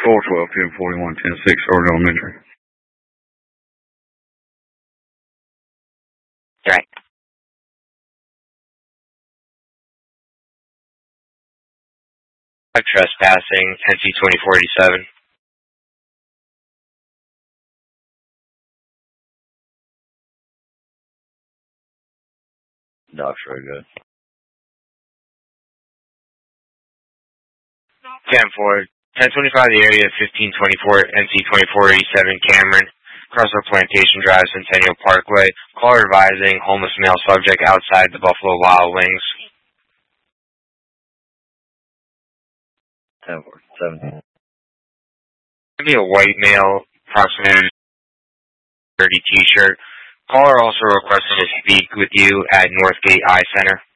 412, 1041, 106, Oregon Elementary. Right. Trespassing, NC 2487. Doc's very good. 10-4, 1025 the area, 1524, NC 2487 Cameron, Crossover Plantation Drive, Centennial Parkway. Caller advising homeless male subject outside the Buffalo Wild Wings. 10-4, 17. Maybe a white male, approximately 30 t-shirt. Caller also requested to speak with you at Northgate Eye Center.